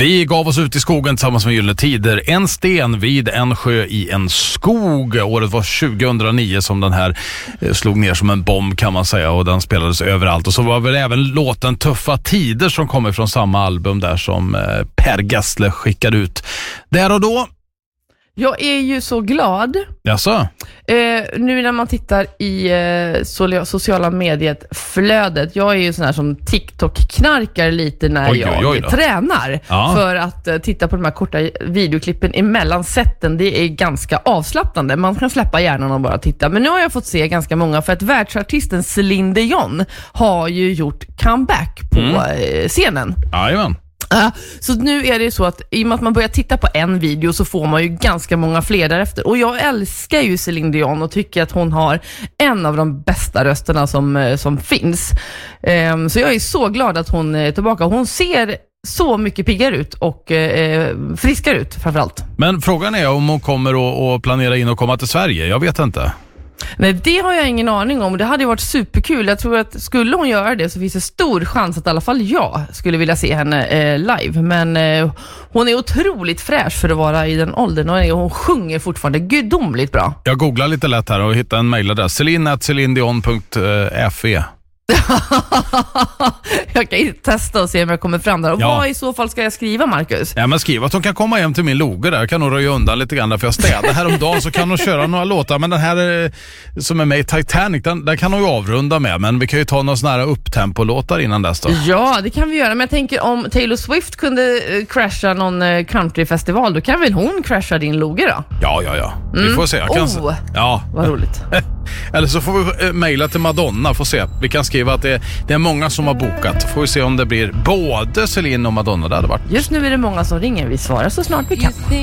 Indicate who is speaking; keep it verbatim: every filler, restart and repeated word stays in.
Speaker 1: Vi gav oss ut i skogen tillsammans med Gyllene Tider. En sten vid en sjö i en skog. Året var tjugohundranio som den här slog ner som en bomb, kan man säga. Och den spelades överallt. Och så var väl även låten Tuffa Tider som kommer från samma album där som Per Gessle skickade ut där och då.
Speaker 2: Jag är ju så glad.
Speaker 1: Jaså?
Speaker 2: Eh, nu när man tittar i eh, so- sociala mediet-flödet. Jag är ju sån här som TikTok-knarkar lite när
Speaker 1: oj,
Speaker 2: jag
Speaker 1: oj, oj
Speaker 2: tränar. Ja. För att eh, titta på de här korta videoklippen emellan sätten. Det är ganska avslappnande. Man kan släppa hjärnan och bara titta. Men nu har jag fått se ganska många. För att världsartisten Celine Dion har ju gjort comeback på mm. eh, scenen.
Speaker 1: Jajamän.
Speaker 2: Uh, så nu är det så att i och med att man börjar titta på en video så får man ju ganska många fler därefter. Och jag älskar ju Celine Dion och tycker att hon har en av de bästa rösterna som, som finns. Um, så jag är så glad att hon är tillbaka. Hon ser så mycket piggare ut och eh, friskare ut framförallt.
Speaker 1: Men frågan är om hon kommer att planera in och komma till Sverige. Jag vet inte.
Speaker 2: Nej, det har jag ingen aning om. Det hade ju varit superkul. Jag tror att skulle hon göra det så finns det stor chans att i alla fall jag skulle vilja se henne eh, live. Men eh, hon är otroligt fräsch för att vara i den åldern och hon sjunger fortfarande gudomligt bra. Jag
Speaker 1: googlar lite lätt här och hittar en mejladress. celine at celinedion punkt fe.
Speaker 2: Jag kan testa och se om jag kommer fram där. Och ja. Vad i så fall ska jag skriva, Marcus?
Speaker 1: Ja, men skriva att de kan komma hem till min logo där. Jag kan nog röja undan lite grann för jag städade häromdagen så kan de köra några låtar. Men den här som är med i Titanic, den, den kan de ju avrunda med. Men vi kan ju ta några såna här upptempo-låtar innan dess då.
Speaker 2: Ja, det kan vi göra. Men jag tänker om Taylor Swift kunde crasha någon countryfestival, då kan väl hon crasha din logo då?
Speaker 1: Ja, ja, ja. Vi
Speaker 2: mm.
Speaker 1: får se. Jag kan
Speaker 2: oh,
Speaker 1: se. Ja.
Speaker 2: Vad roligt.
Speaker 1: Eller så får vi mejla till Madonna, får se. Vi kan skriva att det, det är många som har bokat. Får vi se om det blir både Celine och Madonna. Det hade varit.
Speaker 2: Just nu är det många som ringer. Vi svarar så snart vi kan.